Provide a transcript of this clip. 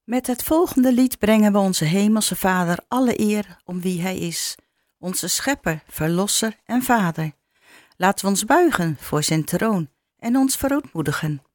Met het volgende lied brengen we onze Hemelse Vader alle eer om wie Hij is, onze Schepper, Verlosser en Vader. Laten we ons buigen voor zijn troon en ons verootmoedigen.